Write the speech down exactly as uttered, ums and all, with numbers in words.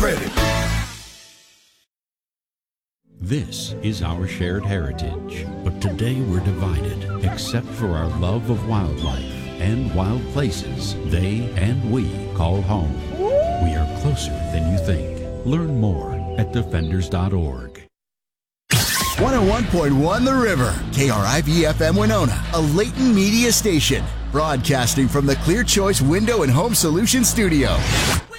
credit. This is our shared heritage, but today we're divided, except for our love of wildlife and wild places they and we call home. We are closer than you think. Learn more at defenders dot org. one oh one point one The River, K R I V F M Winona, a Leighton Media station, broadcasting from the Clear Choice Window and Home Solutions studio.